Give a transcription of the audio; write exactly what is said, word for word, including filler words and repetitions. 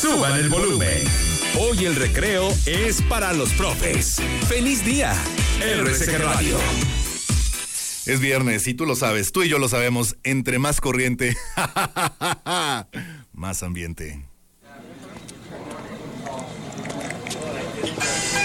Suban el volumen. Hoy el recreo es para los profes. ¡Feliz día! R C G Radio. Es viernes y tú lo sabes, tú y yo lo sabemos. Entre más corriente, más ambiente.